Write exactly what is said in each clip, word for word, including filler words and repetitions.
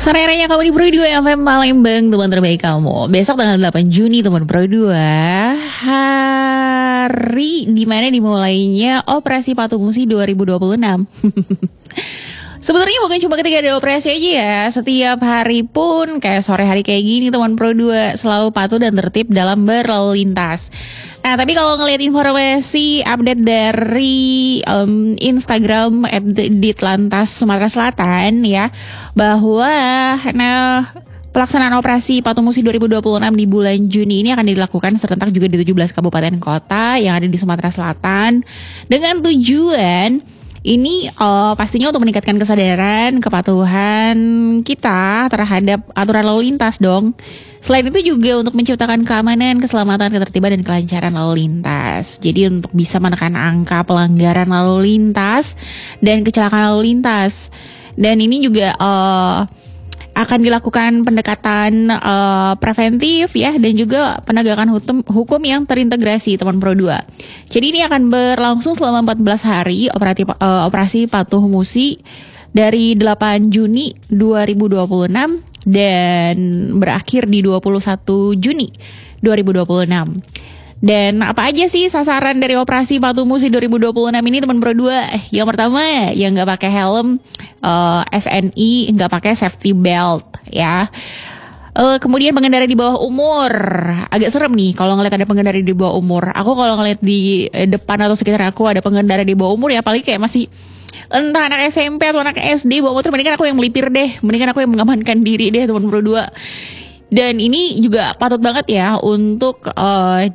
Sore-sorenya kamu di Pro dua F M Palembang, teman terbaik kamu. Besok tanggal delapan Juni teman Pro dua, hari dimana dimulainya Operasi Patuh Musi dua ribu dua puluh enam. Sebenarnya bukan cuma ketika ada operasi aja ya. Setiap hari pun kayak sore hari kayak gini teman Pro dua selalu patuh dan tertib dalam berlalu lintas. Nah, tapi kalau ngelihat informasi update dari um, Instagram at Ditlantas Sumatera Selatan ya, bahwa nah pelaksanaan operasi Patuh Musi dua ribu dua puluh enam di bulan Juni ini akan dilakukan serentak juga di tujuh belas kabupaten kota yang ada di Sumatera Selatan dengan tujuan ini uh, pastinya untuk meningkatkan kesadaran, kepatuhan kita terhadap aturan lalu lintas dong. Selain itu juga untuk menciptakan keamanan, keselamatan, ketertiban, dan kelancaran lalu lintas. Jadi untuk bisa menekan angka pelanggaran lalu lintas dan kecelakaan lalu lintas. Dan ini juga uh, akan dilakukan pendekatan uh, preventif ya, dan juga penegakan hukum, hukum yang terintegrasi teman Pro dua. Jadi ini akan berlangsung selama empat belas hari operasi, uh, operasi Patuh Musi dari delapan Juni dua ribu dua puluh enam dan berakhir di dua puluh satu Juni dua ribu dua puluh enam. Dan apa aja sih sasaran dari operasi Patuh Musi dua ribu dua puluh enam ini teman Pro dua? Eh, yang pertama yang nggak pakai helm, uh, S N I, nggak pakai safety belt ya. Uh, kemudian pengendara di bawah umur, agak serem nih kalau ngeliat ada pengendara di bawah umur. Aku kalau ngeliat di depan atau sekitar aku ada pengendara di bawah umur ya, apalagi kayak masih entah anak S M P atau anak S D bawa motor, mendingan aku yang melipir deh, mendingan aku yang mengamankan diri deh teman Pro dua. Dan ini juga patut banget ya untuk uh,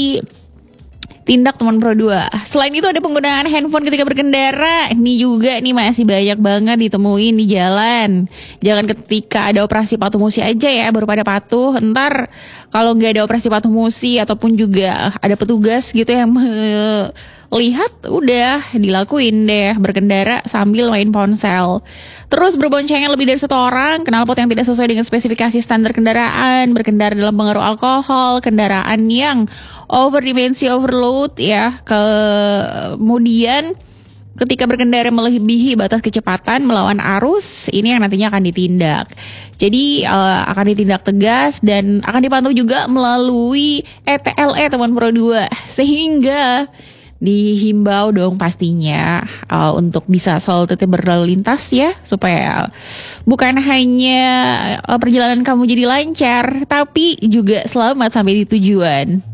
ditindak teman Pro dua. Selain itu ada penggunaan handphone ketika berkendara. Ini juga nih masih banyak banget ditemuin di jalan. Jangan ketika ada operasi Patuh Musi aja ya baru pada patuh. Ntar kalau nggak ada operasi Patuh Musi ataupun juga ada petugas gitu yang lihat, udah dilakuin deh berkendara sambil main ponsel. Terus berboncengan lebih dari satu orang, knalpot yang tidak sesuai dengan spesifikasi standar kendaraan, berkendara dalam pengaruh alkohol, kendaraan yang overdimensi overload ya, kemudian ketika berkendara melebihi batas kecepatan melawan arus, ini yang nantinya akan ditindak. Jadi uh, akan ditindak tegas dan akan dipantau juga melalui E T L E teman Pro dua, sehingga dihimbau dong pastinya uh, untuk bisa selalu tetap berlalu lintas ya, supaya bukan hanya uh, perjalanan kamu jadi lancar tapi juga selamat sampai di tujuan.